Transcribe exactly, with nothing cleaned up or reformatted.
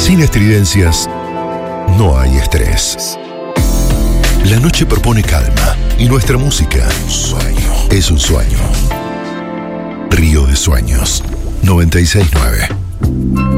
Sin estridencias, no hay estrés. La noche propone calma y nuestra música sueño. Es un sueño. Río de Sueños, noventa y seis nueve.